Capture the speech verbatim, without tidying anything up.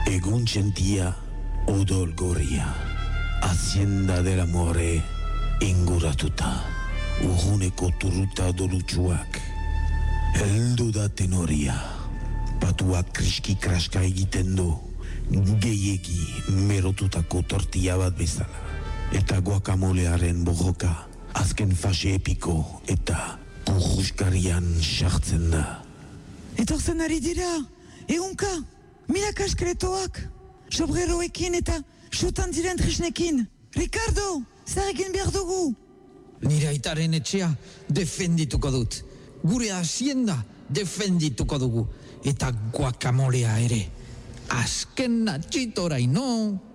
Egun txentia, odol gorria. Hacienda del amore inguratuta. Urruneko turruta dolutsuak. Heldu da tenoria. Patuak kriski-kraska egiten du. Gehiegi merotutako tortilla bat bezala. Eta guacamolearen borroka. Azken fase epiko eta kurruskarian sartzen da. Etortzen ari dira, egunka, milaka eskretoak, sobreroekin eta sutan diren trisnekin. Ricardo, zer egin behar dugu? Nire aitaren etxea defendituko dut. Gure hacienda defendituko dugu. Eta guacamolea ere. Azken atxitora ino.